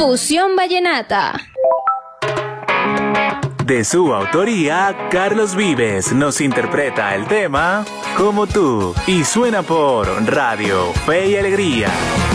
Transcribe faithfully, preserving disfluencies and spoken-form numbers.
Fusión Vallenata. De su autoría, Carlos Vives nos interpreta el tema Como tú y suena por Radio Fe y Alegría.